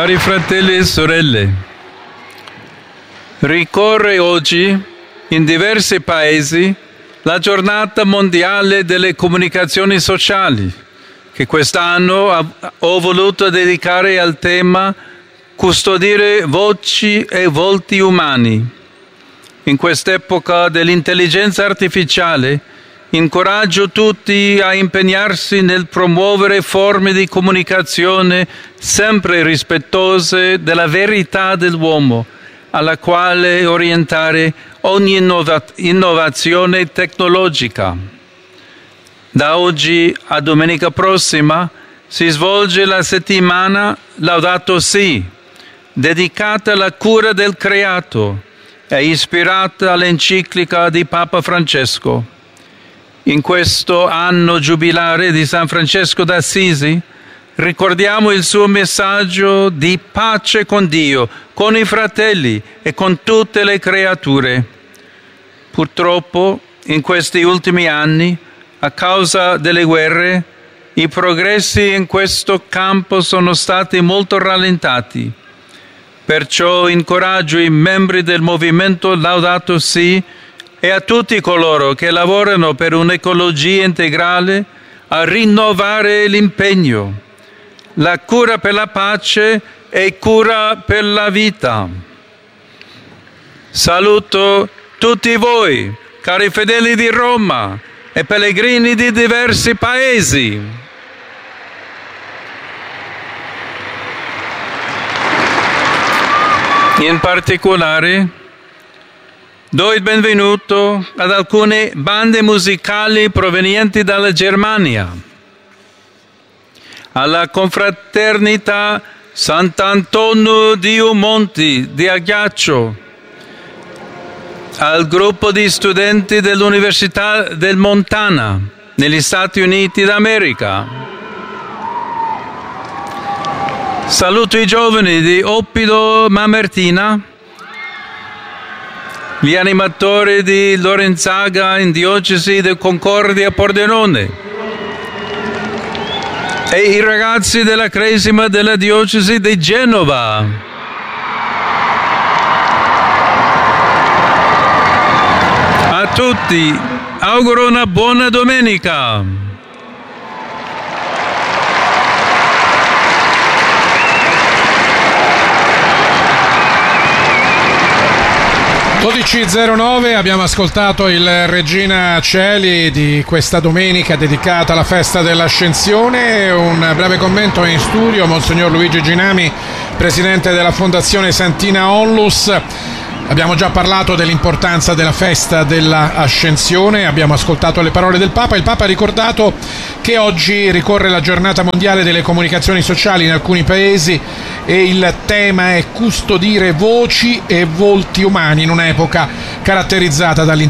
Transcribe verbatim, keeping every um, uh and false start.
Cari fratelli e sorelle, ricorre oggi in diversi paesi la giornata mondiale delle comunicazioni sociali, che quest'anno ho voluto dedicare al tema custodire voci e volti umani. In quest'epoca dell'intelligenza artificiale incoraggio tutti a impegnarsi nel promuovere forme di comunicazione sempre rispettose della verità dell'uomo, alla quale orientare ogni innova- innovazione tecnologica. Da oggi a domenica prossima si svolge la settimana Laudato Si, dedicata alla cura del creato e ispirata all'enciclica di Papa Francesco. In questo anno giubilare di San Francesco d'Assisi ricordiamo il suo messaggio di pace con Dio, con i fratelli e con tutte le creature. Purtroppo, in questi ultimi anni, a causa delle guerre, i progressi in questo campo sono stati molto rallentati. Perciò incoraggio i membri del movimento Laudato Si e a tutti coloro che lavorano per un'ecologia integrale a rinnovare l'impegno. La cura per la pace è cura per la vita. Saluto tutti voi, cari fedeli di Roma e pellegrini di diversi paesi. In particolare, do il benvenuto ad alcune bande musicali provenienti dalla Germania, alla confraternita Sant'Antonio di Umonti di Ajaccio, al gruppo di studenti dell'Università del Montana negli Stati Uniti d'America. Saluto i giovani di Oppido Mamertina, gli animatori di Lorenzaga in diocesi di Concordia Pordenone e i ragazzi della Cresima della diocesi di Genova. A tutti auguro una buona domenica. dodici e zero nove, abbiamo ascoltato il Regina Coeli di questa domenica dedicata alla festa dell'Ascensione. Un breve commento in studio, Monsignor Luigi Ginami, presidente della Fondazione Santina Onlus. Abbiamo già parlato dell'importanza della festa dell'Ascensione, abbiamo ascoltato le parole del Papa. Il Papa ha ricordato che oggi ricorre la giornata mondiale delle comunicazioni sociali in alcuni paesi e il tema è custodire voci e volti umani in un'epoca caratterizzata dall'intelligenza